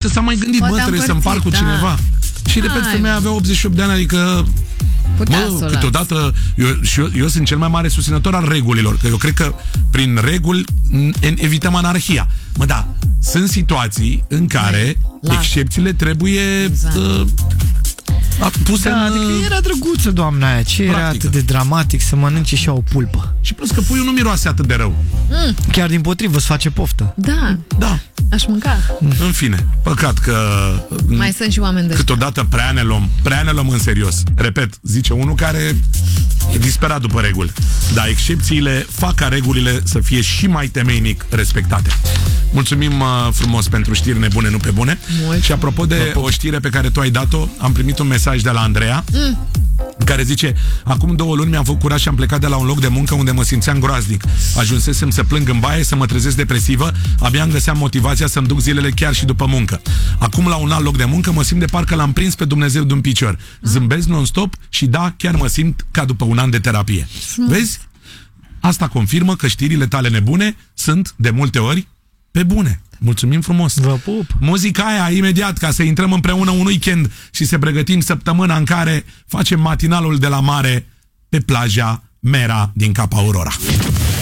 poate s-a mai gândit, Poate bă, trebuie să împar cu da. cineva. Și repet, femeia avea 88 de ani, adică câteodată eu sunt cel mai mare susținător al regulilor, că eu cred că prin reguli evităm anarhia. Mă, da, sunt situații în care excepțiile trebuie puse da, adică era drăguță doamna aia. Ce era atât de dramatic să mănânce și o pulpă? Și plus că puiul nu miroase atât de rău. Chiar dimpotrivă, îți face poftă. Da. Aș mânca. În fine, păcat că mai sunt și oameni de câteodată prea ne luăm în serios. Repet, zice unul care e disperat după reguli. Dar excepțiile fac ca regulile să fie și mai temeinic respectate. Mulțumim frumos pentru știri nebune, nu pe bune. Și apropo de o știre pe care tu ai dat-o, am primit un mesaj de la Andreea care zice: acum 2 luni mi-am făcut curaj și am plecat de la un loc de muncă unde mă simțeam groaznic. Ajunsesem să plâng în baie, să mă trezesc depresivă, abia îmi găseam motivația să-mi duc zilele chiar și după muncă. Acum la un alt loc de muncă mă simt de parcă l-am prins pe Dumnezeu de un picior. Zâmbesc non-stop și da, chiar mă simt ca după un an de terapie. Vezi? Asta confirmă că știrile tale nebune sunt de multe ori pe bune. Mulțumim frumos. Vă pup. Muzica aia imediat, ca să intrăm împreună un weekend și să pregătim săptămâna în care facem matinalul de la mare pe plaja Mera din Cap Aurora.